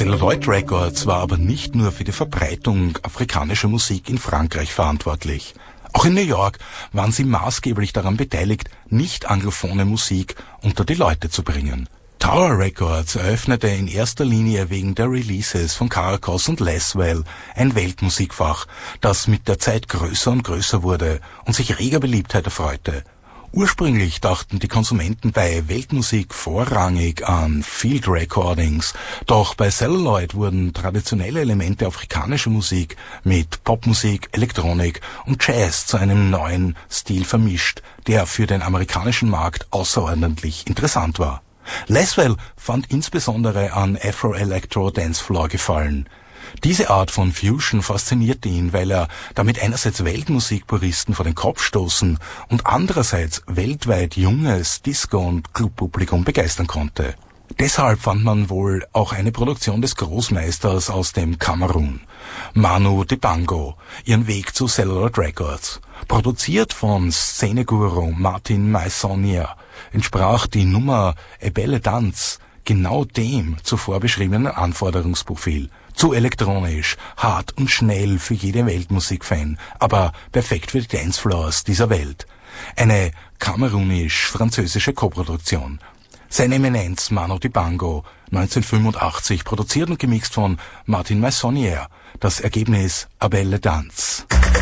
Celluloid Records war aber nicht nur für die Verbreitung afrikanischer Musik in Frankreich verantwortlich. Auch in New York waren sie maßgeblich daran beteiligt, nicht anglophone Musik unter die Leute zu bringen. Tower Records eröffnete in erster Linie wegen der Releases von Caracos und Laswell ein Weltmusikfach, das mit der Zeit größer und größer wurde und sich reger Beliebtheit erfreute. Ursprünglich dachten die Konsumenten bei Weltmusik vorrangig an Field Recordings, doch bei Celluloid wurden traditionelle Elemente afrikanischer Musik mit Popmusik, Elektronik und Jazz zu einem neuen Stil vermischt, der für den amerikanischen Markt außerordentlich interessant war. Laswell fand insbesondere an Afro-Electro Dancefloor Gefallen. Diese Art von Fusion faszinierte ihn, weil er damit einerseits Weltmusikpuristen vor den Kopf stoßen und andererseits weltweit junges Disco- und Clubpublikum begeistern konnte. Deshalb fand man wohl auch eine Produktion des Großmeisters aus dem Kamerun, Manu Dibango, ihren Weg zu Celluloid Records. Produziert von Szeneguru Martin Meissonier entsprach die Nummer A Belle Dance genau dem zuvor beschriebenen Anforderungsprofil. Zu elektronisch, hart und schnell für jede Weltmusikfan, aber perfekt für die Dancefloors dieser Welt. Eine kamerunisch-französische Koproduktion. Seine Eminenz Manu Dibango, 1985, produziert und gemixt von Martin Meissonier. Das Ergebnis A Belle Dance.